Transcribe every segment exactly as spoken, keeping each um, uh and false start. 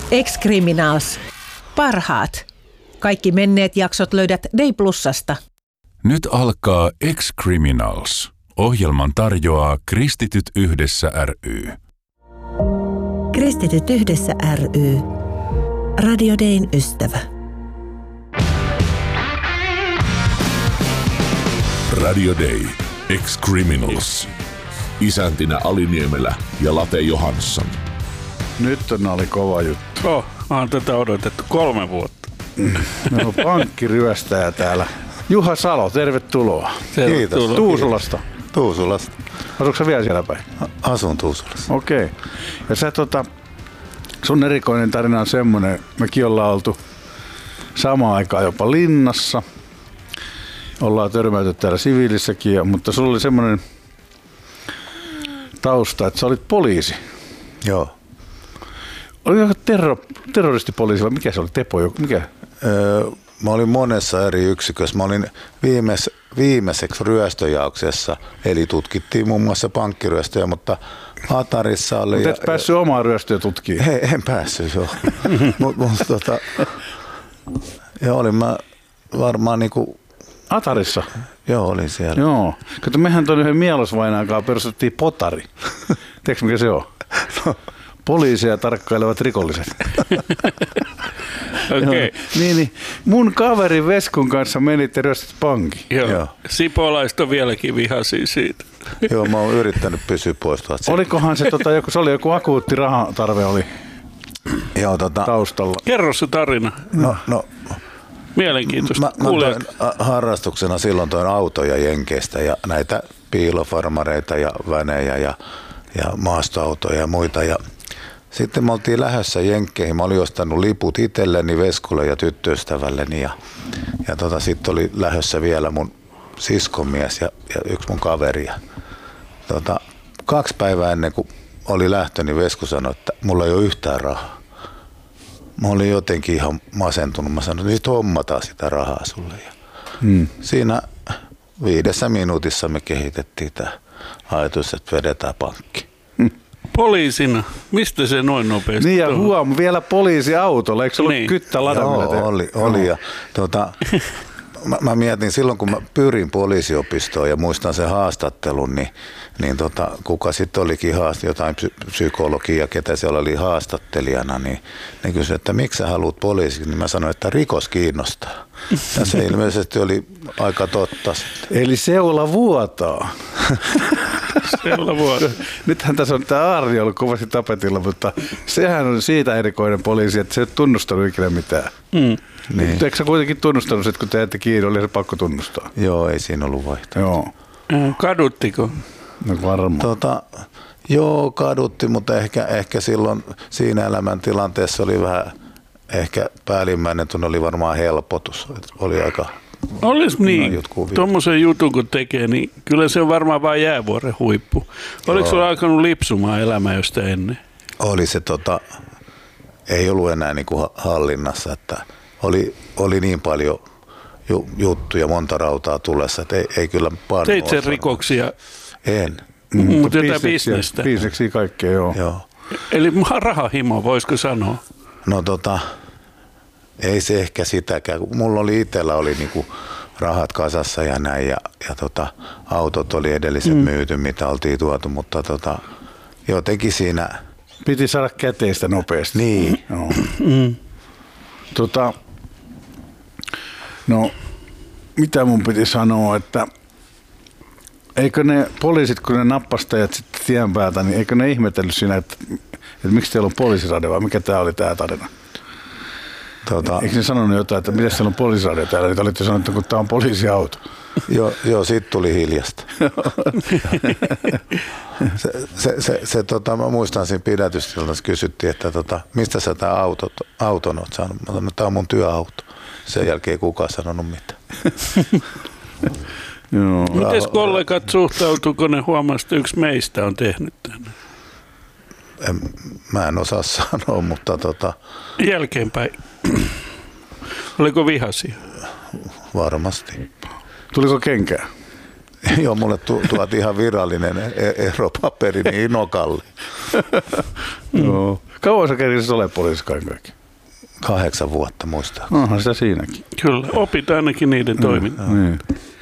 Ex-Criminals. Parhaat. Kaikki menneet jaksot löydät Day Plusasta. Nyt alkaa Ex-Criminals. Ohjelman tarjoaa Kristityt yhdessä ry. Kristityt yhdessä ry. Radio Dayn ystävä. Radio Day. Ex-Criminals. Isäntinä Ali Niemelä ja Late Johansson. Nyt on oli kova juttu. Oh, on tätä odotettu kolme vuotta. No, pankkiryöstäjä täällä. Juha Salo, tervetuloa. Kiitos. Tuusulasta. Tuusulasta. Asuuko sä vielä siellä päin? Asun Tuusulassa. Okei. Okay. Ja sä tota, sun erikoinen tarina on semmonen, mekin ollaan oltu samaan aikaan jopa linnassa. Ollaan törmäyty täällä siviilissäkin, mutta sulla oli semmonen tausta, että sä olit poliisi. Joo. Oli joku terro, terroristipoliisi vai mikä se oli? Tepo joku? Mikä? Öö, mä olin monessa eri yksikössä. Mä olin viimeis, viimeiseksi ryöstöjauksessa, eli tutkittiin muun muassa pankkiryöstöjä, mutta Atarissa oli... Mutta et ja, päässyt omaa ryöstöä tutkimaan? Ei, en päässyt, joo. Mutta mut, tota, joo, olin mä varmaan niinku... Atarissa? Joo, olin siellä. Joo. Kato, mehän tuon yhden Mielosvainaakaan perustettiin Potari. Tiedätkö mikä se on? No. Poliisia tarkkailevat rikolliset. Okei. Okay. Niin, niin. Mun kaveri Veskun kanssa menitte ryöstit pankin. Joo. Joo. Sipolaiset on vieläkin vihaisia siitä. Joo, mä oon yrittänyt pysyä poistua. Olikohan se, tota, joku, se oli joku akuutti rahatarve oli Joo, tota, taustalla. Kerro se tarina. No, no. Mielenkiintoista. Mä, mä toin harrastuksena silloin toin autoja Jenkeistä ja näitä piilofarmareita ja vänejä ja, ja maastoautoja ja muita. Ja sitten me oltiin lähdössä Jenkkeihin. Mä olin ostanut liput itselleni, Veskulle ja tyttöystävälleni. Ja, ja tota, sitten oli lähdössä vielä mun siskomies ja, ja yksi mun kaveri. Ja, tota, kaksi päivää ennen kuin oli lähtö, niin Vesku sanoi, että mulla ei ole yhtään rahaa. Mä olin jotenkin ihan masentunut. Mä sanoin, että nyt hommataan sitä rahaa sulle. Ja hmm. Siinä viidessä minuutissa me kehitettiin tämä ajatus, että vedetään pankki. Hmm. Poliisina? Mistä se noin nopeasti? Niin ja huom, vielä poliisiautolla. Eikö se ollut niin. Kyttä ladamilla? Joo, oli. oli. No. Ja, tuota, mä, mä mietin silloin, kun mä pyrin poliisiopistoon ja muistan sen haastattelun, niin, niin tota, kuka sitten olikin haast, jotain psy- psykologia, ketä siellä oli haastattelijana, niin ne kysyi, että miksi sä haluat poliisiksi, niin mä sanoin, että rikos kiinnostaa. Ja se ilmeisesti oli aika totta sitten. Eli seula vuotaa. Seula vuotaa. Nythän tässä on tämä Aarni ollut kovasti tapetilla, mutta sehän on siitä erikoinen poliisi, että se ei ole tunnustanut ikinä mitään. Mm. Niin. Eikö sä kuitenkin tunnustanut, että kun te ette kiinni, oli se pakko tunnustaa? Joo, ei siinä ollut vaihtoehto. Joo. Kaduttiko? No varmaan. Tota, joo, kadutti, mutta ehkä, ehkä silloin siinä elämäntilanteessa oli vähän, ehkä päällimmäinen tunne oli varmaan helpotus. Oli aika... Olisi niin, tuommoisen jutun kun tekee, niin kyllä se on varmaan vain jäävuoren huippu. Oliko sulla alkanut lipsumaan elämää josta ennen? Oli se, tota, ei ollut enää niin kuin hallinnassa, että oli, oli niin paljon ju, juttuja, monta rautaa tulessa, että ei, ei kyllä paljon. Teit sen rikoksia? En. Mm, mm, mutta jotain bisnestä? Bisneksiä kaikkea, joo. joo. Eli rahahimo, voisiko sanoa? No tota... Ei se ehkä sitäkään. Mulla oli itsellä oli niinku rahat kasassa ja näin ja, ja tota, autot oli edelliset mm. myyty, mitä oltiin tuotu, mutta tota, jotenkin siinä... Piti saada käteistä nopeasti. Niin. No. Mm. Tota, no, mitä mun piti sanoa, että eikö ne poliisit, kun ne nappastajat sitten tien päältä, niin eikö ne ihmetellyt siinä, että, että miksi teillä on poliisiradio vai mikä tää oli tää tarina? Tuota, eikö ne sanonut jotain, että miten siellä on poliisiradio täällä? Niin olitte sanoneet, että kun tämä on poliisiauto. Joo, joo, siitä tuli hiljasta. se, se, se, se, tota, mä muistan siinä pidätystilassa, kysyttiin, että tota, mistä sä tämän autot, auton oot saanut? Mä sanoin, että tämä on mun työauto. Sen jälkeen ei kukaan sanonut mitään. Mites kollegat suhtautuuko ne huomaa, että yksi meistä on tehnyt tänne? En, mä en osaa sanoa, mutta tota... Jälkeenpäin. Oliko vihaisia? Varmasti. Tuliko kenkää? Joo, mulle tu- tuotiin ihan virallinen eropaperi niin Nokalle. Joo. Kauan sä kerkisit ole poliisi kaiken kaikki? Kahdeksan vuotta muistaakseni. Onhan sitä siinäkin. Kyllä, opit ainakin niiden toimintaa. Niin.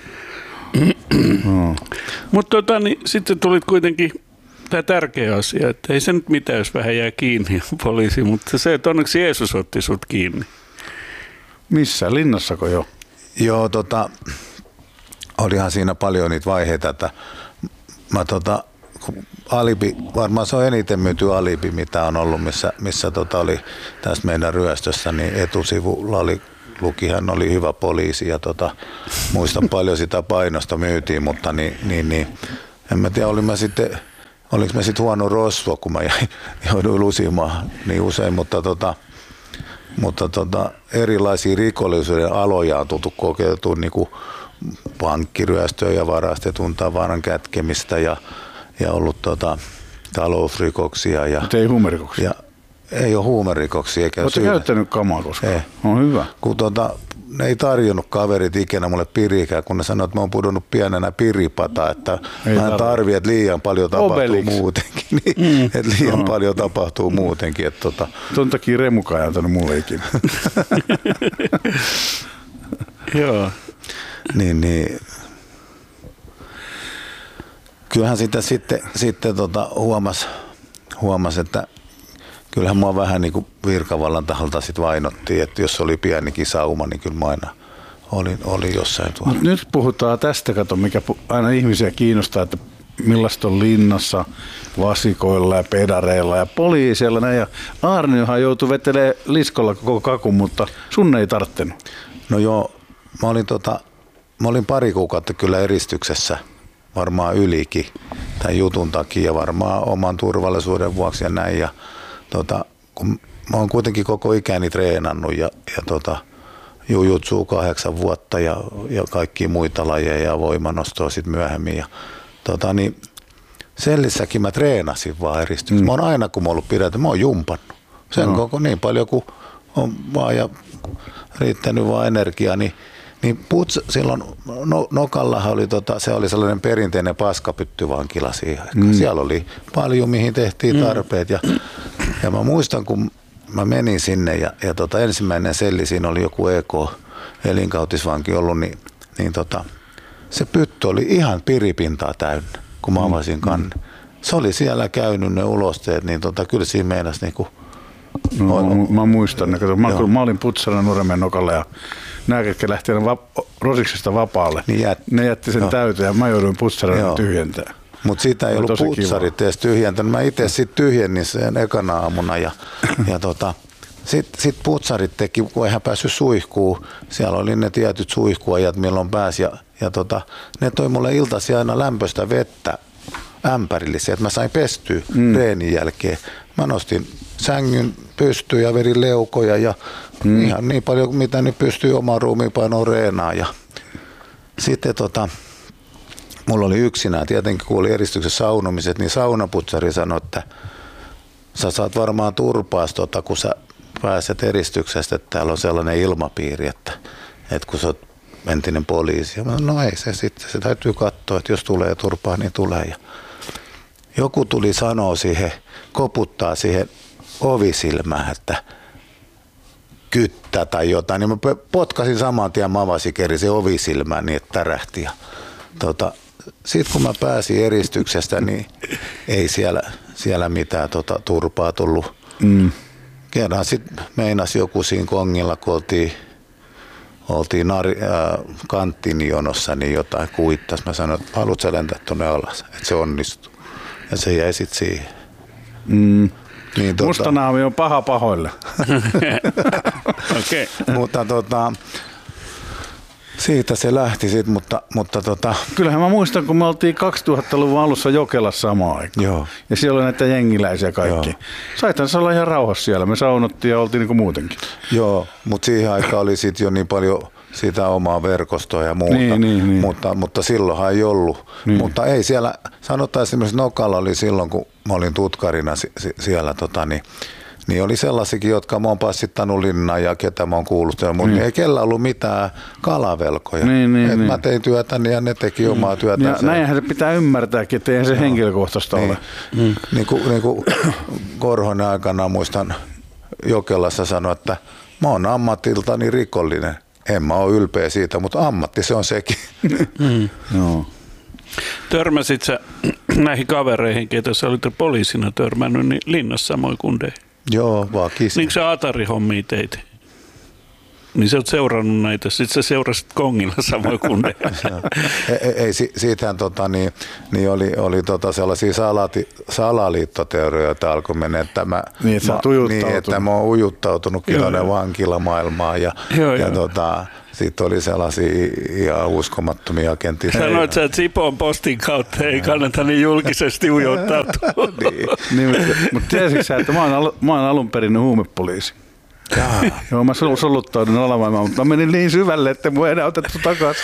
No. Mutta tota, niin, sitten tulit kuitenkin tämä tärkeä asia, että ei se nyt mitään, jos vähän jää kiinni poliisi, mutta se, että onneksi Jeesus otti sut kiinni. Missä? Linnassako jo? Joo, tota, olihan siinä paljon niitä vaiheita, että mä tota, alibi, varmaan se on eniten myyty alibi, mitä on ollut, missä, missä tota oli tässä meidän ryöstössä, niin etusivulla oli, luki, hän oli hyvä poliisi ja tota, muistan paljon sitä painosta myytiin, mutta niin, niin, niin en mä tiedä, olin mä sitten, oliko mä sitten huono rosvo, kun mä jouduin lusimaan niin usein, mutta tota, mutta tota, erilaisia rikollisuuden aloja on tultu kokeiltuun, niin kuin pankkiryöstöä ja varastetun tavaran kätkemistä ja, ja ollut tota, talousrikoksia. Ja, mutta ei huumerikoksia? Ja, ei ole huumerikoksia. Oletko käyttänyt kamaa koskaan? Ei. On hyvä. Kun tota, ne ei tarjonnut kaverit ikinä mulle pirikää, kun ne sanoivat, että mä oon pudonnut pienenä piripata, että ei mä en tarvi, että liian paljon tapahtuu Obelix. muutenkin. Niin, mm. Että liian no. paljon tapahtuu muutenkin. Että tota... Tuon takia Remukaan ei antanut mulle ikinä. Joo. Niin, niin. Kyllähän sitä sitten, sitten tota huomasi, huomas, että kyllähän mua vähän niin kuin virkavallan taholta sit vainottiin, että jos oli pienikin sauma, niin kyllä mä aina olin, olin jossain tuolla. Nyt puhutaan tästä, kato, mikä aina ihmisiä kiinnostaa, että millaista on linnassa vasikoilla ja pedareilla ja poliisilla. Ja Aarniohan joutui vetelemään liskolla koko kakun, mutta sun ei tarttenut. No joo, mä olin, tota, mä olin pari kuukautta kyllä eristyksessä, varmaan ylikin tämän jutun takia, varmaan oman turvallisuuden vuoksi ja näin. Ja, tota, kun mä oon kuitenkin koko ikäni treenannut ja, ja tota, jujutsuu kahdeksan vuotta ja, ja kaikkia muita lajeja ja voimanostoa sitten myöhemmin. Ja, tota, niin sellissäkin mä treenasin vaan eristyksessä. Mm. Mä oon aina, kun mä oon ollut pidätä, mä oon jumpannut. Sen no. koko niin paljon kuin on vaan ja riittänyt vaan energiaa, niin Niin puts, silloin no, Nokallahan oli, tota, se oli sellainen perinteinen paskapyttyvankila siihen aikaan. Mm. Siellä oli paljon, mihin tehtiin tarpeet. Ja, ja mä muistan, kun mä menin sinne ja, ja tota, ensimmäinen selli, siinä oli joku E K-elinkautisvanki ollut, niin, niin tota, se pytty oli ihan piripintaa täynnä, kun mä avasin kannen. Se oli siellä käynyt ne ulosteet, niin tota, kyllä siinä meinasi niinku... No, mä, mä muistan ne. Kato, mä, mä olin putsana Nurmeen Nokalla ja nämä, ketkä lähti va- Rosiksesta vapaalle, niin jät, ne jätti sen täyteen ja mä jouduin putsarana tyhjentämään. Mutta siitä ei ollut putsarit edes tyhjentänyt. Mä itse sitten tyhjennin sen ekana aamuna ja, ja tota, sitten sit putsarit teki, kun eihän päässyt suihkuun. Siellä oli ne tietyt suihkuajat, milloin pääsi ja, ja tota, ne toi mulle iltaisin aina lämpöistä vettä ämpärillisiä, että mä sain pestyä mm. reenin jälkeen. Mä nostin sängyn pystyyn ja verin leukoja ja mm. ihan niin paljon, mitä nyt pystyy omaan ruumiinpainoon reenaan. Ja sitten tota, mulla oli yksinään, tietenkin kun oli eristyksessä saunomiset, niin saunaputsari sanoi, että sä saat varmaan turpaas, tota, kun sä pääset eristyksestä, että täällä on sellainen ilmapiiri, että, että kun sä oot entinen poliisi. Ja mä, no ei se sitten, se täytyy katsoa, että jos tulee turpaa, niin tulee. Ja joku tuli sanoa siihen, koputtaa siihen ovisilmään, että kyttä tai jotain, niin mä potkasin saman tien, mä avasin keri se ovisilmään niin, että tärähti. Ja, tota, sitten kun mä pääsin eristyksestä, niin ei siellä, siellä mitään tota, turpaa tullut. Mm. Kerran sitten meinasi joku siinä kongilla, kun oltiin, oltiin nari, äh, kanttinjonossa, niin jotain kuittas. Mä sanoin, että haluatko sä lentää tuonne alas, että se onnistuu. Ja se jäi sitten siihen. Mm. Niin, tota... Mustanaami on paha pahoille. Okay. Mutta tota, siitä se lähti sitten, mutta, mutta tota... Kyllähän mä muistan, kun me oltiin kaksituhattaluvun alussa Jokelassa samaan aikaan. Joo. Ja siellä oli näitä jengiläisiä kaikki. Joo. Saithan se olla ihan rauhassa siellä. Me saunottiin ja oltiin niin kuin muutenkin. Joo, mutta siihen aikaan oli sitten jo niin paljon sitä omaa verkostoa ja muuta, niin, niin, niin. Mutta, mutta silloinhan ei ollut. Niin. Mutta ei siellä, sanotaan esimerkiksi Nokalla oli silloin, kun mä olin tutkarina siellä, tota, niin, niin oli sellaisikin, jotka mä oon passittanut linnaan ja ketä mä oon kuullut. Mutta mm. ei kellä ollut mitään kalavelkoja. Niin, niin, Et niin. Mä tein työtäni ja ne teki mm. omaa työtä. Ja näinhän se pitää ymmärtääkin, että eihän se no. henkilökohtaista niin. ole. Mm. Niin kuin, niin kuin Korhonen aikanaan muistan Jokelassa sanoi, että mä oon ammatiltani rikollinen. En mä ole ylpeä siitä, mutta ammatti se on sekin. Mm. No. Törmäsit sä näihin kavereihin, ketä sä olit poliisina törmännyt, niin linnassa samoin kundeihin? Joo, vaan kisi. Niin sä Atari-hommia teit? Niin sä oot seurannut näitä, sit sä seurasit Kongilla samoin kundeja. ei, ei, siitähän tota, niin, niin oli, oli tota sellaisia salati, salaliittoteorioita alkoi mennä, että mä, niin, että, mä, niin, että mä oon ujuttautunutkin tuonne vankilamaailmaan ja, joo, ja joo. Tota, sitten oli sellaisia ihan uskomattomia agentteja. Sanoit sä, että Sipoon postin kautta ei kannata niin julkisesti ujuttautua. niin. niin, mutta, mutta tiesitkö sä, että mä oon, al, mä oon alun perin huumepoliisi? Jaa. Joo, mä soluttaudun alamaailmaan, mutta mä menin niin syvälle, että mua ei enää otettu takaisin.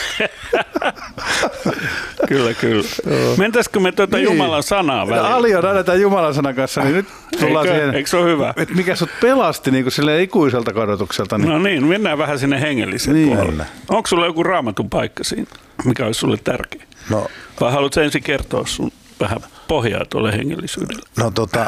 Kyllä, kyllä. Mentäisikö me tuota niin. Jumalan sanaa väliin? Alion aina tämän Jumalan sanan kanssa, niin nyt tullaan Eikö, siihen, eikö se ole hyvä? Että mikä sut pelasti niin kuin silleen ikuiselta kadotukselta. Niin. No niin, mennään vähän sinne hengelliseen niin. puolelle. Onko sulla joku raamatun paikka siinä, mikä olisi sulle tärkeä? No. Vai haluatko ensin kertoa sun vähän pohjaa tuolle hengellisyydelle? No tota...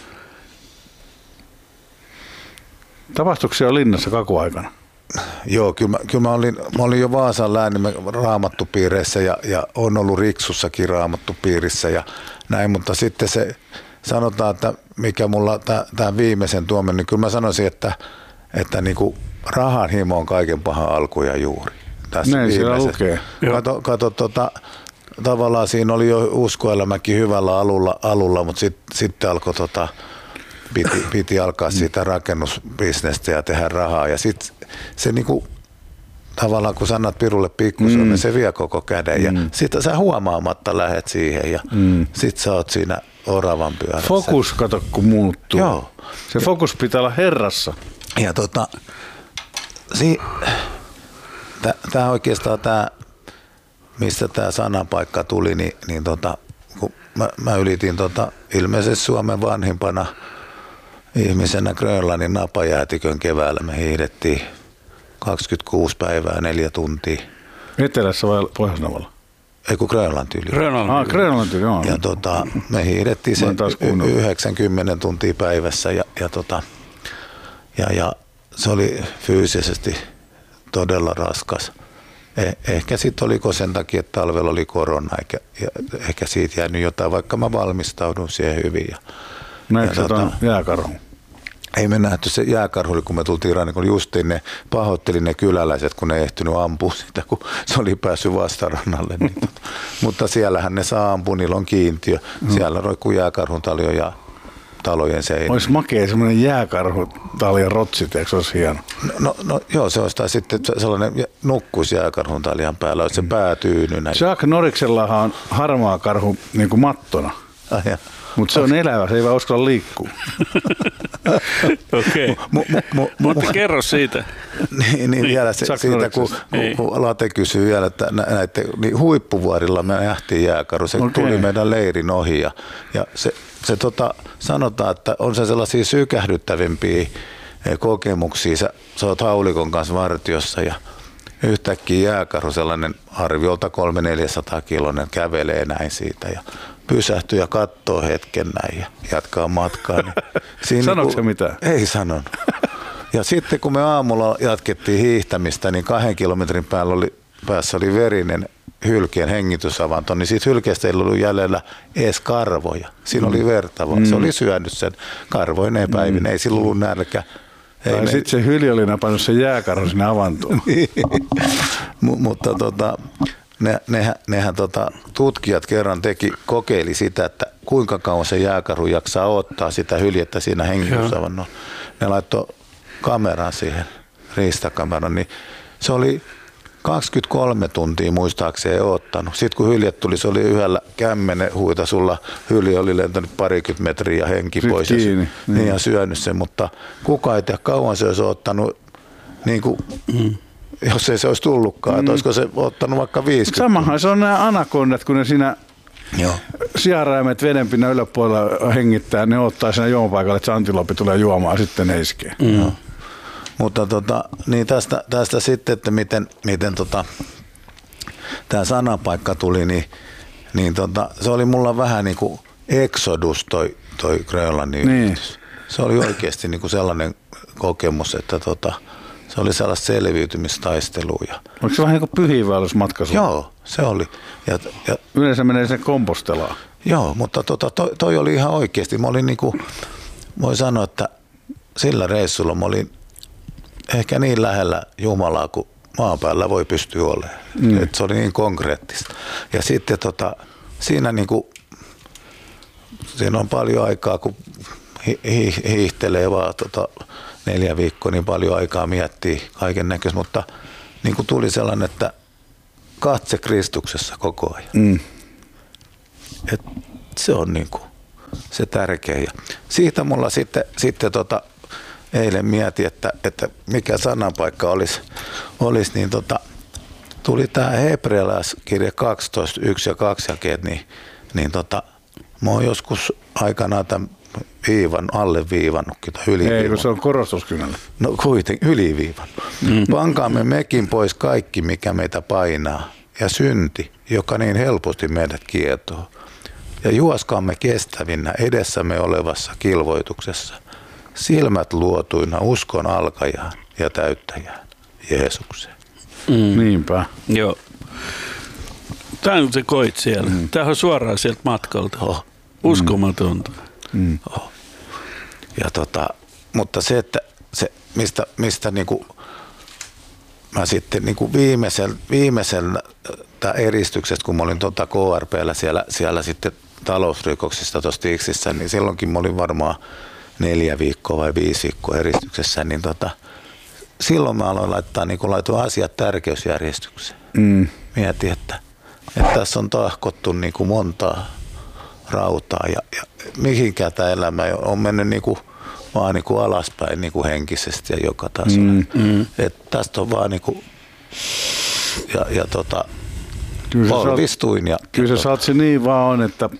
Tapahtuiko se jo linnassa kakuaikana? Joo, kyllä mä, kyllä mä, olin, mä olin jo Vaasan läänin raamattupiireissä ja, ja on ollut Riksussakin raamattupiirissä ja näin, mutta sitten se sanotaan, että mikä mulla tämä viimeisen tuomen, niin kyllä mä sanoisin, että, että niinku rahan himo on kaiken pahan alku ja juuri. Tässä näin siellä lukee. Kato, kato tota, tavallaan siinä oli jo uskoelämäkin hyvällä alulla, alulla mutta sitten sit alkoi tota, Piti, piti alkaa siitä rakennusbisnestä ja tehdä rahaa. Ja sitten se niinku, tavallaan kun sanat Pirulle pikkusen, mm. niin se vie koko käden. Ja mm. sitten sä huomaamatta lähet siihen ja mm. sitten sä oot siinä oravan pyörässä. Fokus, kato kun muuttuu. Joo. Se fokus pitää olla Herrassa. Ja tota, si, tämä oikeastaan tämä, mistä tämä sanapaikka tuli, niin, niin tota, kun mä, mä ylitin tota, ilmeisesti Suomen vanhimpana ihmisenä Grönlannin napajäätikön keväällä. Me hiihdettiin kaksikymmentäkuusi päivää, neljä tuntia. Etelässä vai Pohjoisnavalla? Ei kun Grönlanti yli. Grönlanti. Ah, Grönlanti, joo. Ja tota, me hiihdettiin sen yhdeksänkymmentä tuntia päivässä ja, ja, tota, ja, ja se oli fyysisesti todella raskas. Eh, ehkä sitten oliko sen takia, että talvella oli korona, eikä, ja ehkä siitä jäänyt jotain, vaikka mä valmistaudun siihen hyvin. Ja, näetkö sä tuon jääkarhu? Ei me nähty se jääkarhu, kun me tultiin rannikolle, justiin ne pahoitteli ne kyläläiset, kun ne ei ehtinyt ampua sitä, kun se oli päässyt vastarannalle. Niin tota. Mutta siellähän ne saa ampua, niillä on kiintiö. Mm. Siellä roikkuu jääkarhun taljo ja talojen seinä. Olisi makea semmoinen jääkarhu talja rotsit, eikö se olisi hieno? No, no, no joo, se olisi tai sitten sellainen nukkuisi jääkarhun taljan päällä, olisi se mm. pää tyynynä. Jack Norriksellahan on harmaa karhu niin kuin mattona. Ah, mutta se on elävä, se ei vaan uskalla liikkua. Okei, mutta kerro siitä. niin, niin vielä se, siitä, kun, kun Late kysyy vielä, että näette, niin huippuvuorilla me nähtiin jääkarhu, se okay. tuli meidän leirin ohi ja, ja se, se tota, sanotaan, että on se sellaisia sykähdyttävimpiä kokemuksia. Sä, sä oot haulikon kanssa vartiossa ja yhtäkkiä jääkarhu, sellainen arviolta kolme neljäsataa kiloinen, kävelee näin siitä ja pysähtyy ja katsoo hetken näin ja jatkaa matkaa. Niin sanoiko se mitään? Ei sanonut. Ja sitten kun me aamulla jatkettiin hiihtämistä, niin kahden kilometrin päällä oli, päässä oli verinen hylkeen hengitysavanto, niin siitä hylkeestä ei ollut jäljellä edes karvoja. Siinä mm. oli verta vaan. Mm. Se oli syönyt sen karvoineen päivin, mm. ei sillä ollut nälkä. Tai sitten se hylje oli napannut sen jääkarhun sinne avantoon. M- mutta tota, ne, nehän, nehän tota, tutkijat kerran teki, kokeili sitä, että kuinka kauan se jääkarhu jaksaa ottaa sitä hyljettä siinä hengitysavannolla. Ne laittoi kameran siihen, riistakameran, niin se oli kaksikymmentäkolme tuntia muistaakseen ottanut. Sitten kun hyljet tuli, se oli yhdellä kämmenen huitasulla. Hylje oli lentänyt parikymmentä metriä ja henki Syt pois kiinni, ja, niin. ja syönyt sen, mutta kukaan ei tiedä kauan se olisi ottanut, niin kuin, mm. jos ei se olisi tullutkaan, mm. että olisiko se ottanut vaikka viisikymmentä. Samahan se on nämä anakondat, kun ne siinä Joo. Sijaraimet vedenpinnan yläpuolella hengittää, ne ottaa siinä juomapaikalle, että se antilooppi tulee juomaan, sitten ne iskee. Mm. Mutta tota, niin tästä, tästä sitten, että miten, miten tota, tämä sanapaikka tuli, niin, niin tota, se oli mulla vähän niin kuin exodus toi, toi Grönlannin niin. yritys. Se oli oikeasti niin kuin sellainen kokemus, että tota, se oli sellaista selviytymistaistelua. Onko se vähän niin kuin pyhiinvaellusmatka? Joo, se oli. Ja, ja, yleensä menee sen kompostelaan. Joo, mutta tota, toi, toi oli ihan oikeasti. Mä olin niin kuin, voi sanoa, että sillä reissulla mä olin ehkä niin lähellä Jumalaa kuin maan päällä voi pystyä olemaan. Mm. Et se oli niin konkreettista. Ja sitten tota, siinä, niin kuin, siinä on paljon aikaa, kun hi- hi- hiihtelee vaan tota, neljä viikkoa, niin paljon aikaa miettii kaiken näköistä, mutta niin kuin tuli sellainen, että katse Kristuksessa koko ajan. Mm. Et se on niin kuin se tärkeä. Ja siitä mulla sitten, sitten tota, eilen mietin, että, että mikä sanapaikka olisi, olisi niin tota, tuli tämä hebrealaiskirja kaksitoista, yksi ja kaksi jakeet, niin, niin tota, mä oon joskus aikanaan tämän viivan alleviivannutkin tai yliviivannut. Ei, kun se on korostuskynällä. No kuitenkin yliviivannut. Mm. Pankaamme mekin pois kaikki, mikä meitä painaa, ja synti, joka niin helposti meidät kietoo. Ja juoskaamme kestävinä edessämme olevassa kilvoituksessa, silmät luotuina uskon alkajaan ja täyttäjään, Jeesukseen. Mm. Niinpä. Joo. Tämä on se koit siellä. Mm. Tämä on suoraan sieltä matkalta. Oh. Uskomatonta. Mm. Oh. Ja tota, mutta se, että se, mistä, mistä niinku, mä sitten niinku viimeisellä, viimeisellä eristyksestä, kun mä olin tota K R P:llä siellä, siellä sitten talousrikoksista tuossa Tiksissä, niin silloinkin mä olin varmaan neljä viikkoa vai viisi viikkoa eristyksessä, niin tota, silloin mä aloin laittaa niin kuin laitoin asiat tärkeysjärjestykseen. Mm. Mietin, että, että tässä on tahkottu niin kuin montaa rautaa ja, ja mihinkään tämä elämä on mennyt niin kuin, vaan niin kuin alaspäin niin kuin henkisesti ja joka tasolla. Mm. Mm. Että tästä on vaan niin kuin, ja, ja tota, polvistuin. Ja, kyllä ja se saat se niin vaan on, että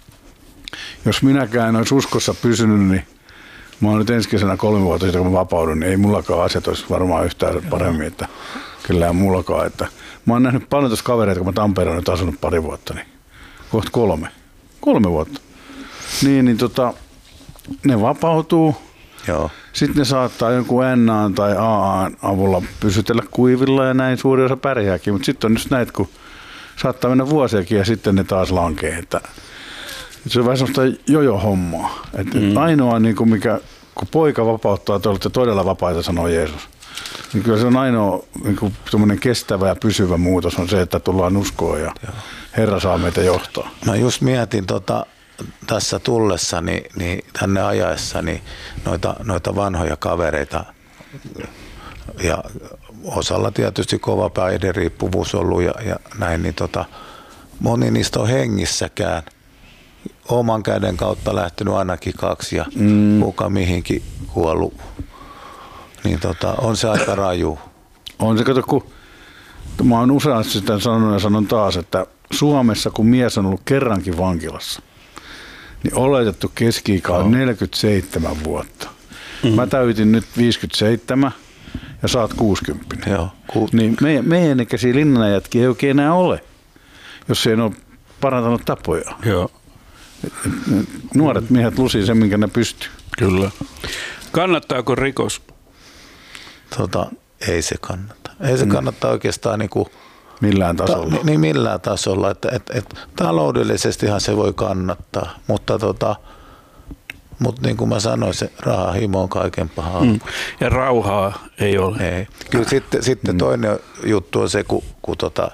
jos minäkään en olisi uskossa pysynyt, niin mä oon nyt ensi kesänä kolme vuotta sitten, kun mä vapaudun, niin ei mullakaan asiat olisi varmaan yhtään paremmin, että kyllä mullakaan. Että mä oon nähnyt paljon tuossa kavereita, kun mä Tampereella nyt asunut pari vuotta, niin kohta kolme. Kolme vuotta. Niin, niin tota, ne vapautuu. Joo. Sitten ne saattaa jonkun N A tai A A:n avulla pysytellä kuivilla ja näin suuri osa pärjääkin, mutta sitten on just näitä, kun saattaa mennä vuosiakin ja sitten ne taas lankee. Että se on vähän semmoista jojo-hommaa. Että mm. ainoa, niin kuin mikä, kun poika vapauttaa, te olette todella vapaita, sanoo Jeesus. Niin kyllä se on ainoa niin kuin kestävä ja pysyvä muutos on se, että tullaan uskoon ja Joo. Herra saa meitä johtaa. Mä just mietin tota, tässä tullessa, niin, niin tänne ajaessa niin noita, noita vanhoja kavereita ja osalla tietysti kova päihderiippuvuus ollut ja, ja näin, niin tota, moni niistä on hengissäkään. Oman käden kautta lähtenyt ainakin kaksi ja mm. kuka mihinkin kuollut. Niin tota, on se aika raju. On se, kato, kun mä oon useasti sitä sanonut ja sanon taas, että Suomessa kun mies on ollut kerrankin vankilassa, niin oletettu keski-ikä on neljäkymmentäseitsemän vuotta. Mm. Mä täytin nyt viisikymmentäseitsemän ja sä oot kuusikymmentä. Joo, ku... Niin meidän, meidän ikäisiä linnanajatkin ei oikein enää ole, jos ei ole parantanut tapoja. Joo. Nuoret miehet lusii sen, minkä ne pystyy. Kyllä. Kannattaako rikos? Tota, ei se kannata. Ei se kannata oikeastaan niinku, millään tasolla. Ta, niin millään tasolla. Että, et, et, taloudellisestihan se voi kannattaa, mutta tota, mut niin kuin mä sanoin, se rahahimo on kaiken pahaa. Mm. Ja rauhaa ei ole. Ei. Kyllä sitten, sitten mm. toinen juttu on se, kun, kun tota,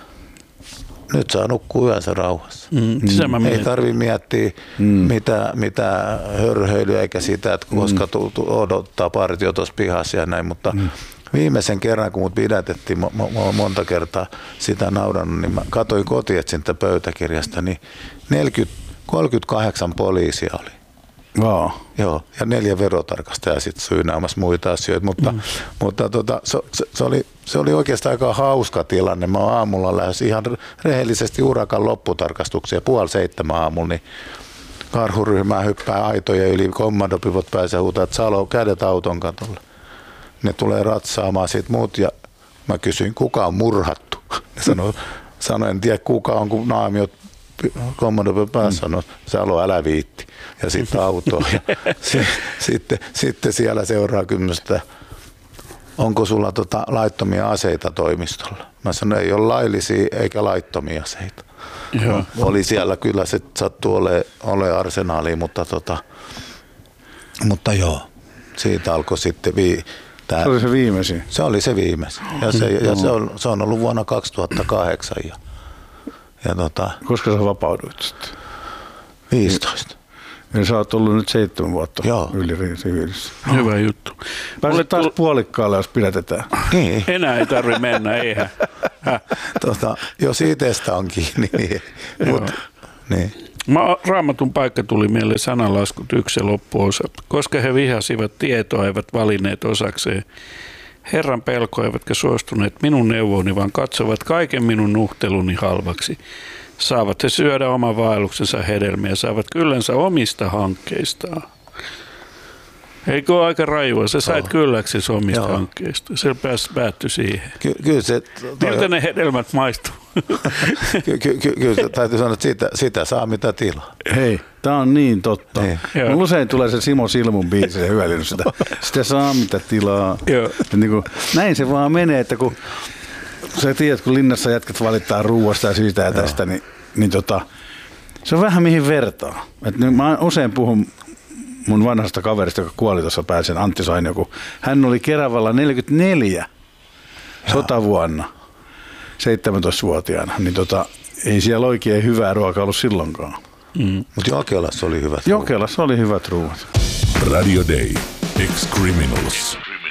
nyt saa nukkua yönsä rauhassa. Mm. Ei tarvitse miettiä mm. mitä, mitä hörhöilyä eikä sitä, että koska mm. tu, tu, odottaa partio tuossa pihassa ja näin, mutta mm. viimeisen kerran, kun mut pidätettiin, mä, mä, mä monta kertaa sitä naurannut, niin mä katsoin kotietsintä pöytäkirjasta, niin neljäkymmentä, kolmekymmentäkahdeksan poliisia oli. Wow. Joo, ja neljä verotarkastajaa sitten syynäämässä muita asioita, mutta, mm. mutta tota, se, se, se, oli, se oli oikeastaan aika hauska tilanne. Mä oon aamulla lähes ihan rehellisesti urakan lopputarkastukseen puoli seitsemän aamulla, niin karhuryhmää hyppää aitoja yli, kommandopivot pääsee huutaa, että Salo, kädet auton katolle. Ne tulee ratsaamaan sit muut ja mä kysyin, kuka on murhattu. Ne sanoi, sanoi en tiedä kuka on, kun naamiot kommandopivot päässä sanoi, Salo, älä viitti. Ja sitten autoon. Ja se, sitten, sitten siellä seuraa kymmenestä, onko sulla tota laittomia aseita toimistolla? Mä sanoin, ei ole laillisia eikä laittomia aseita. Joo. Oli siellä kyllä, se sattui ole, ole arsenaali, mutta, tota, mutta joo, siitä alkoi sitten vii, tää, se oli se viimeisin. Se oli se viimeisin. Ja se, ja se, on, se on ollut vuonna kaksituhattakahdeksan. Ja, ja tota, koska sä vapauduit sitten? viisitoista. Ja sä oot ollut nyt seitsemän vuotta Joo. yli siviilissä. Hyvä juttu. Pääset taas puolikkaalle, jos pidätetään. Niin. Enää ei tarvitse mennä, eihän. Tota, jos itsestä on kiinni, niin. Mut, niin. Mä, Raamatun paikka tuli mieleen sananlaskut yksi ja loppuosa. Koska he vihasivat tietoa, eivät valinneet osakseen Herran pelkoa, eivätkä suostuneet minun neuvoni, vaan katsovat kaiken minun nuhteluni halvaksi. Saavat he syödä oman vaelluksensa hedelmiä, saavat kyllänsä omista hankkeistaan. Eikö ole aika rajua? Sä sait kylläksi omista Joo. hankkeista. Se pääs päättyi siihen. Ky- kyllä se... Toi... Miltä ne hedelmät maistuu? ky- ky- ky- kyllä se täytyy sanoa, että sitä, sitä saa mitä tilaa. Hei, tää on niin totta. Mulla usein tulee se Simo Silmun biisi ja hyvälinyt sitä. Sitä saa mitä tilaa. Niin kuin, näin se vaan menee, että kun sä tiedät, kun linnassa jätkät valittaa ruuasta ja siitä ja tästä, niin, niin tota, se on vähän mihin vertaa. Et mä usein puhun mun vanhasta kaverista, joka kuoli tuossa pääsen, Antti Sainio, kun hän oli Keravalla neljäkymmentäneljä Jaa. sotavuonna, seitsemäntoistavuotiaana, niin tota, ei siellä oikein hyvää ruokaa ollut silloinkaan. Mm. Mutta Jokelassa oli hyvät Jokelassa oli hyvät ruuat. Radio Day. Ex-Criminals.